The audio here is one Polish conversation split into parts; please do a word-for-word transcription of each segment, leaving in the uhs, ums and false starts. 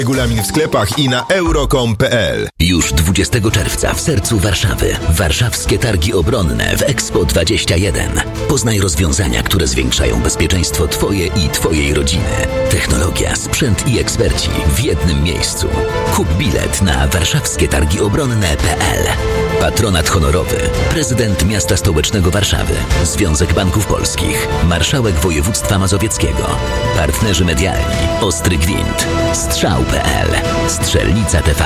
Regulamin w sklepach i na euro kropka com kropka p l. Już dwudziestego czerwca w sercu Warszawy. Warszawskie Targi Obronne w Expo dwadzieścia jeden. Poznaj rozwiązania, które zwiększają bezpieczeństwo Twoje i Twojej rodziny. Technologia, sprzęt i eksperci w jednym miejscu. Kup bilet na warszawskie targi obronne kropka p l. Patronat honorowy. Prezydent Miasta Stołecznego Warszawy. Związek Banków Polskich. Marszałek Województwa Mazowieckiego. Partnerzy medialni. Ostry Gwint. Strzał kropka p l. Strzelnica T V.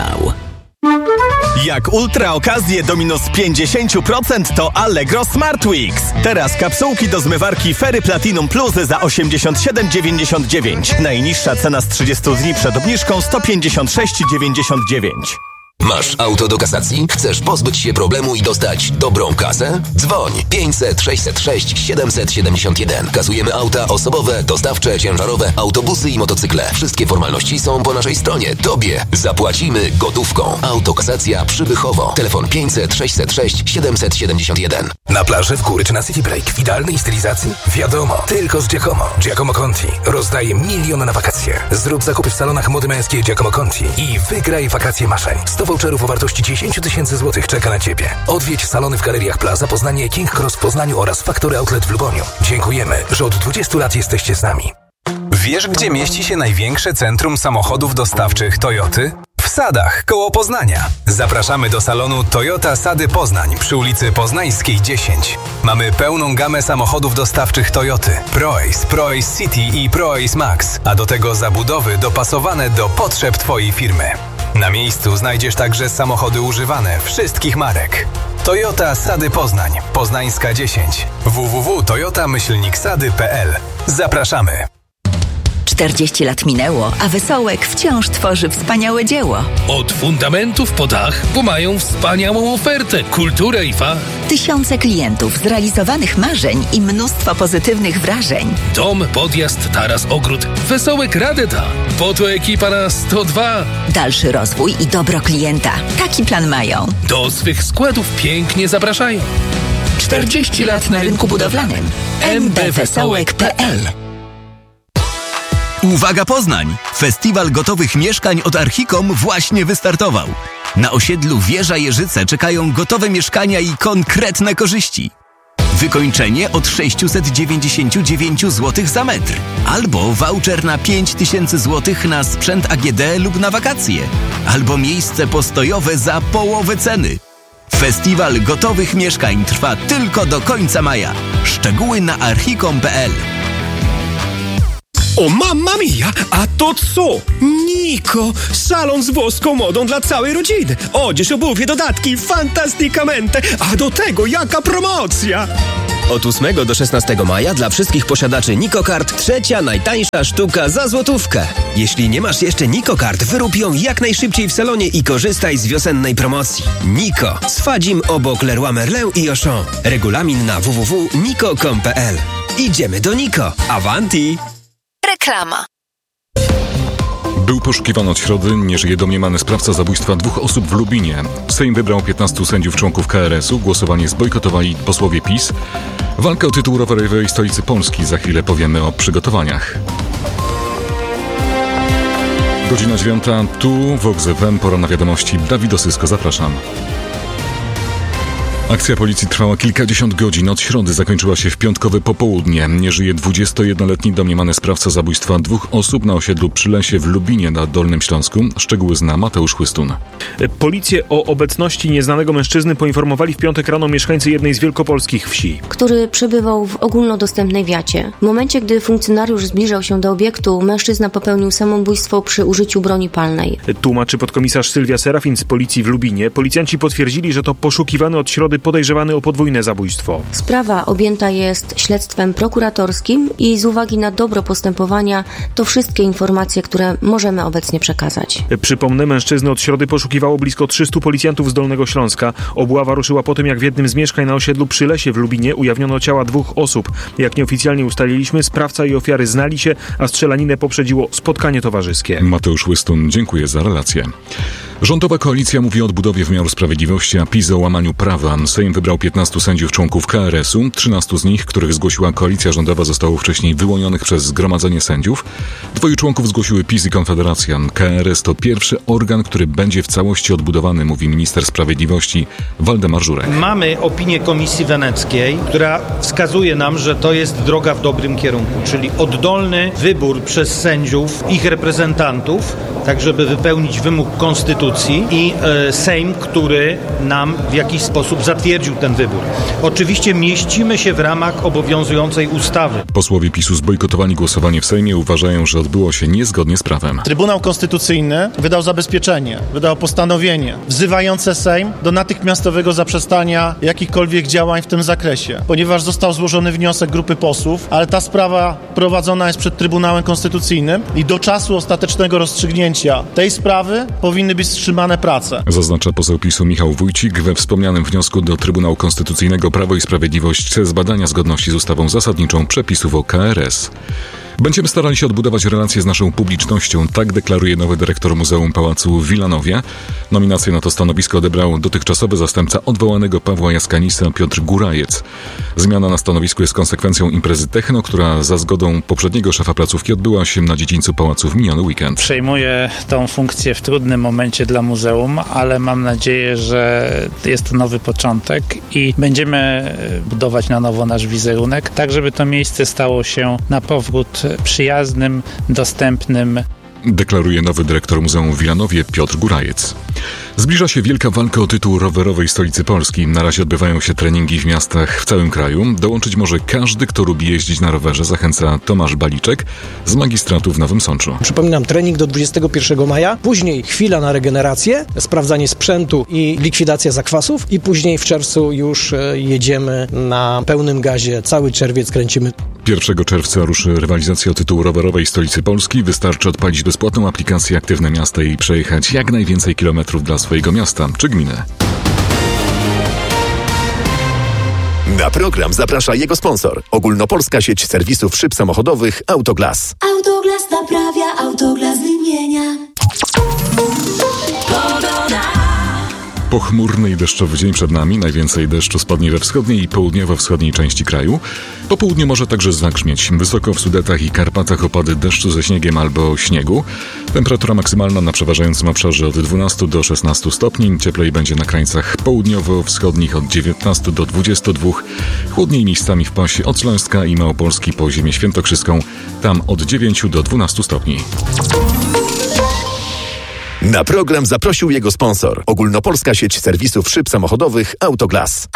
Jak ultra okazje do minus pięćdziesiąt procent to Allegro Smart Weeks. Teraz kapsułki do zmywarki Fairy Platinum Plus za osiemdziesiąt siedem dziewięćdziesiąt dziewięć. Najniższa cena z trzydziestu dni przed obniżką sto pięćdziesiąt sześć dziewięćdziesiąt dziewięć. Masz auto do kasacji? Chcesz pozbyć się problemu i dostać dobrą kasę? Dzwoń pięćset sześćset sześć siedemset siedemdziesiąt jeden. Kasujemy auta osobowe, dostawcze, ciężarowe, autobusy i motocykle. Wszystkie formalności są po naszej stronie. Tobie zapłacimy gotówką. Autokasacja Przybychowo. Telefon pięćset sześćset sześć siedemset siedemdziesiąt jeden. Na plaży, w góry czy na City Break w idealnej stylizacji? Wiadomo, tylko z Giacomo. Giacomo Conti rozdaje miliony na wakacje. Zrób zakupy w salonach mody męskiej Giacomo Conti i wygraj wakacje marzeń. sto voucherów o wartości dziesięć tysięcy złotych czeka na Ciebie. Odwiedź salony w galeriach Plaza Poznanie, King Cross w Poznaniu oraz Factory Outlet w Luboniu. Dziękujemy, że od dwudziestu lat jesteście z nami. Wiesz, gdzie mieści się największe centrum samochodów dostawczych Toyoty? W Sadach, koło Poznania. Zapraszamy do salonu Toyota Sady Poznań przy ulicy Poznańskiej dziesięć. Mamy pełną gamę samochodów dostawczych Toyoty. ProAce, ProAce City i ProAce Max, a do tego zabudowy dopasowane do potrzeb Twojej firmy. Na miejscu znajdziesz także samochody używane wszystkich marek. Toyota Sady Poznań, Poznańska dziesięć. w w w kropka toyota myślnik sady kropka p l. Zapraszamy. czterdzieści lat minęło, a Wesołek wciąż tworzy wspaniałe dzieło. Od fundamentów po dach, bo mają wspaniałą ofertę, kulturę i fach. Tysiące klientów, zrealizowanych marzeń i mnóstwo pozytywnych wrażeń. Dom, podjazd, taras, ogród. Wesołek radę da. Po to ekipa na sto dwa. Dalszy rozwój i dobro klienta. Taki plan mają. Do swych składów pięknie zapraszają. czterdzieści lat na rynku budowlanym. m b wesołek kropka p l. Uwaga Poznań! Festiwal gotowych mieszkań od Archicom właśnie wystartował. Na osiedlu Wieża Jeżyce czekają gotowe mieszkania i konkretne korzyści. Wykończenie od sześćset dziewięćdziesiąt dziewięć złotych za metr. Albo voucher na pięć tysięcy złotych na sprzęt A G D lub na wakacje. Albo miejsce postojowe za połowę ceny. Festiwal gotowych mieszkań trwa tylko do końca maja. Szczegóły na archicom kropka p l. O mamma mia, a to co? Niko, salon z włoską modą dla całej rodziny. Odzież, obuwie, dodatki, fantastykamente. A do tego jaka promocja! Od ósmego do szesnastego maja dla wszystkich posiadaczy Niko Kart trzecia najtańsza sztuka za złotówkę. Jeśli nie masz jeszcze Niko Kart, wyrób ją jak najszybciej w salonie i korzystaj z wiosennej promocji. Niko, Swadzim obok Leroy Merlin i Auchan. Regulamin na w w w kropka niko kropka com kropka p l. Idziemy do Niko. Avanti! Reklama. Był poszukiwany od środy, nie żyje domniemany sprawca zabójstwa dwóch osób w Lubinie. Sejm wybrał piętnastu sędziów członków K R S u. Głosowanie zbojkotowali posłowie PiS. Walka o tytuł rowerowej stolicy Polski. Za chwilę powiemy o przygotowaniach. Godzina dziewiąta. Tu Vox F M. Pora na wiadomości. Dawid Osysko, zapraszam. Akcja policji trwała kilkadziesiąt godzin. Od środy zakończyła się w piątkowe popołudnie. Nie żyje dwudziestojednoletni domniemany sprawca zabójstwa dwóch osób na osiedlu Przylesie w Lubinie na Dolnym Śląsku. Szczegóły zna Mateusz Chłystun. Policję o obecności nieznanego mężczyzny poinformowali w piątek rano mieszkańcy jednej z wielkopolskich wsi, który przebywał w ogólnodostępnej wiacie. W momencie, gdy funkcjonariusz zbliżał się do obiektu, mężczyzna popełnił samobójstwo przy użyciu broni palnej. Tłumaczy podkomisarz Sylwia Serafin z policji w Lubinie. Policjanci potwierdzili, że to poszukiwany od środy podejrzewany o podwójne zabójstwo. Sprawa objęta jest śledztwem prokuratorskim i z uwagi na dobro postępowania to wszystkie informacje, które możemy obecnie przekazać. Przypomnę, mężczyzny od środy poszukiwało blisko trzystu policjantów z Dolnego Śląska. Obława ruszyła po tym, jak w jednym z mieszkań na osiedlu Przylesie w Lubinie ujawniono ciała dwóch osób. Jak nieoficjalnie ustaliliśmy, sprawca i ofiary znali się, a strzelaninę poprzedziło spotkanie towarzyskie. Mateusz Łystun, dziękuję za relację. Rządowa koalicja mówi o odbudowie wymiaru sprawiedliwości, a PiS o łamaniu prawa. Sejm wybrał piętnastu sędziów członków K R S u. trzynastu z nich, których zgłosiła koalicja rządowa, zostało wcześniej wyłonionych przez Zgromadzenie Sędziów. Dwoju członków zgłosiły PiS i Konfederacja. K R S to pierwszy organ, który będzie w całości odbudowany, mówi minister sprawiedliwości Waldemar Żurek. Mamy opinię Komisji Weneckiej, która wskazuje nam, że to jest droga w dobrym kierunku, czyli oddolny wybór przez sędziów ich reprezentantów, tak żeby wypełnić wymóg konstytucji i e, Sejm, który nam w jakiś sposób zatwierdził ten wybór. Oczywiście mieścimy się w ramach obowiązującej ustawy. Posłowie PiSu zbojkotowali głosowanie w Sejmie, uważają, że odbyło się niezgodnie z prawem. Trybunał Konstytucyjny wydał zabezpieczenie, wydał postanowienie wzywające Sejm do natychmiastowego zaprzestania jakichkolwiek działań w tym zakresie, ponieważ został złożony wniosek grupy posłów, ale ta sprawa prowadzona jest przed Trybunałem Konstytucyjnym i do czasu ostatecznego rozstrzygnięcia tej sprawy powinny być wstrzymane prace. Zaznacza poseł PiSu Michał Wójcik. We wspomnianym wniosku do Trybunału Konstytucyjnego Prawo i Sprawiedliwość chce zbadania zgodności z ustawą zasadniczą przepisów o K R S. Będziemy starali się odbudować relacje z naszą publicznością, tak deklaruje nowy dyrektor Muzeum Pałacu w Wilanowie. Nominację na to stanowisko odebrał dotychczasowy zastępca odwołanego Pawła Jaskanisa Piotr Górajec. Zmiana na stanowisku jest konsekwencją imprezy Techno, która za zgodą poprzedniego szefa placówki odbyła się na dziedzińcu pałacu w miniony weekend. Przejmuję tą funkcję w trudnym momencie dla muzeum, ale mam nadzieję, że jest to nowy początek i będziemy budować na nowo nasz wizerunek, tak żeby to miejsce stało się na powrót przyjaznym, dostępnym. Deklaruje nowy dyrektor Muzeum w Wilanowie Piotr Górajec. Zbliża się wielka walka o tytuł rowerowej stolicy Polski. Na razie odbywają się treningi w miastach w całym kraju. Dołączyć może każdy, kto lubi jeździć na rowerze, zachęca Tomasz Baliczek z magistratu w Nowym Sączu. Przypominam, trening do dwudziestego pierwszego maja, później chwila na regenerację, sprawdzanie sprzętu i likwidacja zakwasów i później w czerwcu już jedziemy na pełnym gazie. Cały czerwiec kręcimy. pierwszego czerwca ruszy rywalizacja o tytuł rowerowej stolicy Polski. Wystarczy odpalić bezpłatną aplikację Aktywne Miasta i przejechać jak najwięcej kilometrów dla swojego miasta czy gminy. Na program zaprasza jego sponsor. Ogólnopolska sieć serwisów szyb samochodowych Autoglas. Autoglas naprawia, Autoglas wymienia. Pochmurny i deszczowy dzień przed nami. Najwięcej deszczu spadnie we wschodniej i południowo-wschodniej części kraju. Po południu może także zagrzmieć. Wysoko w Sudetach i Karpatach opady deszczu ze śniegiem albo śniegu. Temperatura maksymalna na przeważającym obszarze od dwunastu do szesnastu stopni. Cieplej będzie na krańcach południowo-wschodnich od dziewiętnastu do dwudziestu dwóch. Chłodniej miejscami w pasie od Śląska i Małopolski po ziemię świętokrzyską. Tam od dziewięciu do dwunastu stopni. Na program zaprosił jego sponsor. Ogólnopolska sieć serwisów szyb samochodowych Autoglas.